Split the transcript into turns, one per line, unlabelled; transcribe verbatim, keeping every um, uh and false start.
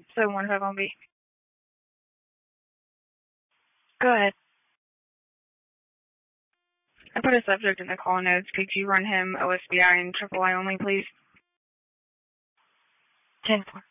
seven one five one B. Go ahead. I put a subject in the call notes. Could you run him O S B I and triple I only, please? ten four.